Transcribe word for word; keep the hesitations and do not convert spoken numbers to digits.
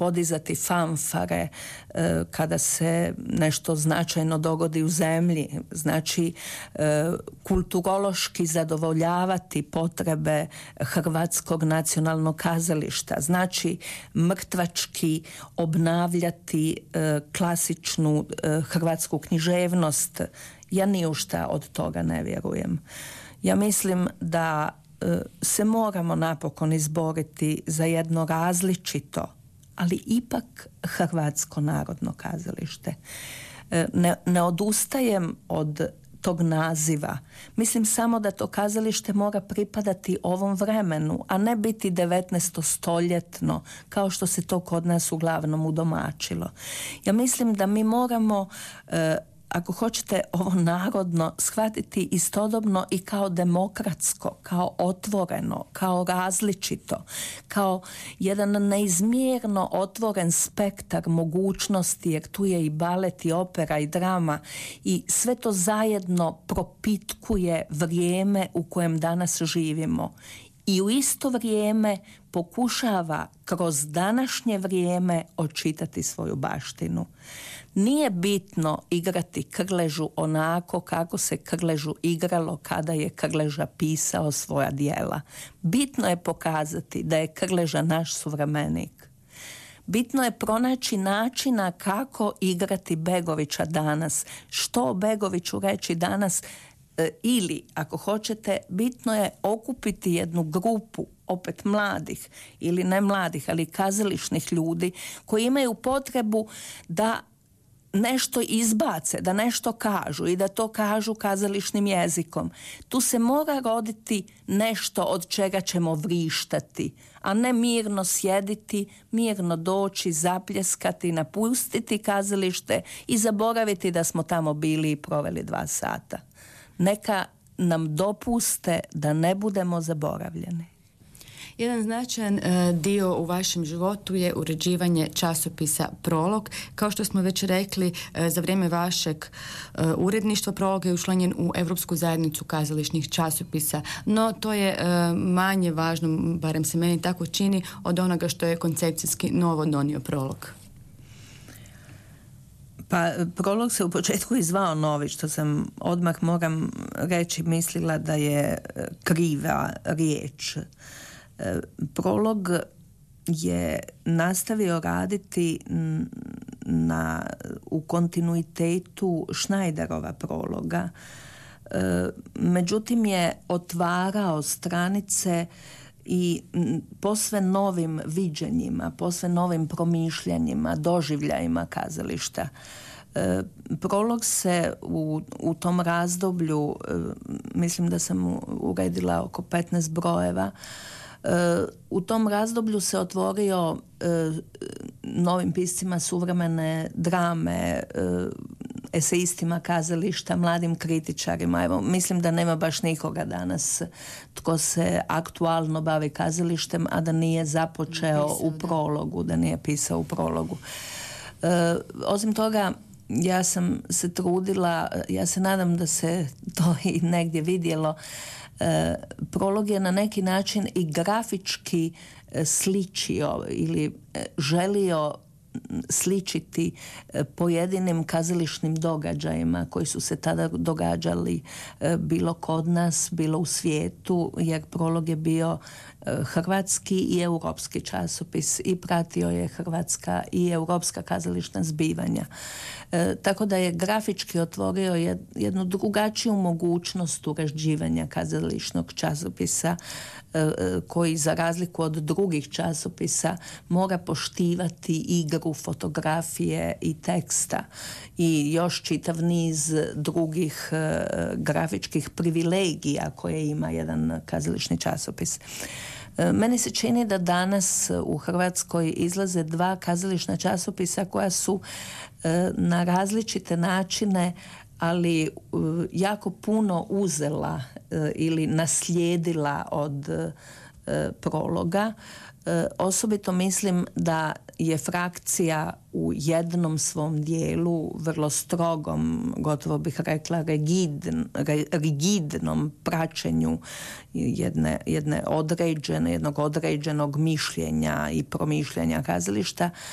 podizati fanfare e, kada se nešto značajno dogodi u zemlji, znači e, kulturološki zadovoljavati potrebe Hrvatskog nacionalnog kazališta, znači mrtvački obnavljati e, klasičnu e, hrvatsku književnost. Ja ni u šta od toga ne vjerujem. Ja mislim da e, se moramo napokon izboriti za jedno različito, ali ipak Hrvatsko narodno kazalište. E, ne, ne odustajem od tog naziva. Mislim samo da to kazalište mora pripadati ovom vremenu, a ne biti devetnaestostoljetno, kao što se to kod nas uglavnom udomačilo. Ja mislim da mi moramo, e, ako hoćete, ovo narodno shvatiti istodobno i kao demokratsko, kao otvoreno, kao različito, kao jedan neizmjerno otvoren spektar mogućnosti, jer tu je i balet, i opera, i drama, i sve to zajedno propitkuje vrijeme u kojem danas živimo. I u isto vrijeme pokušava kroz današnje vrijeme očitati svoju baštinu. Nije bitno igrati Krležu onako kako se Krležu igralo kada je Krleža pisao svoja djela. Bitno je pokazati da je Krleža naš suvremenik. Bitno je pronaći načina kako igrati Begovića danas, što o Begoviću reći danas, ili, ako hoćete, bitno je okupiti jednu grupu, opet mladih ili ne mladih, ali kazališnih ljudi koji imaju potrebu da nešto izbace, da nešto kažu i da to kažu kazališnim jezikom. Tu se mora roditi nešto od čega ćemo vrištati, a ne mirno sjediti, mirno doći, zapljeskati, napustiti kazalište i zaboraviti da smo tamo bili i proveli dva sata. Neka nam dopuste da ne budemo zaboravljeni. Jedan značajan e, dio u vašem životu je uređivanje časopisa Prolog. Kao što smo već rekli, e, za vrijeme vašeg e, uredništva Prolog je učlanjen u Europsku zajednicu kazališnih časopisa, no to je e, manje važno, barem se meni tako čini, od onoga što je koncepcijski novo donio Prolog. Pa Prolog se u početku i zvao Novi, što sam odmah, moram reći, mislila da je kriva riječ. Prolog je nastavio raditi na, u kontinuitetu Schneiderova Prologa. Međutim je otvarao stranice i posve novim viđenjima, posve novim promišljanjima, doživljajima kazališta. E, Prolog se u, u tom razdoblju, e, mislim da sam uredila oko petnaest brojeva, e, u tom razdoblju se otvorio e, novim piscima suvremene drame, e, eseistima kazališta, mladim kritičarima. Evo, mislim da nema baš nikoga danas tko se aktualno bavi kazalištem, a da nije započeo pisao, u Prologu, da nije pisao u Prologu. E, osim toga, ja sam se trudila, ja se nadam da se to i negdje vidjelo, e, Prolog je na neki način i grafički e, sličio ili e, želio sličiti pojedinim kazališnim događajima koji su se tada događali bilo kod nas, bilo u svijetu, jer Prolog je bio hrvatski i europski časopis i pratio je hrvatska i europska kazališna zbivanja. E, tako da je grafički otvorio jednu drugačiju mogućnost uređivanja kazališnog časopisa e, koji, za razliku od drugih časopisa, mora poštivati igru fotografije i teksta i još čitav niz drugih e, grafičkih privilegija koje ima jedan kazališni časopis. Meni se čini da danas u Hrvatskoj izlaze dva kazališna časopisa koja su na različite načine, ali jako puno uzela ili naslijedila od Prologa. Osobito mislim da je Frakcija u jednom svom dijelu, vrlo strogom, gotovo bih rekla rigidn, rigidnom praćenju jedne, jedne određene, jednog određenog mišljenja i promišljanja kazališta,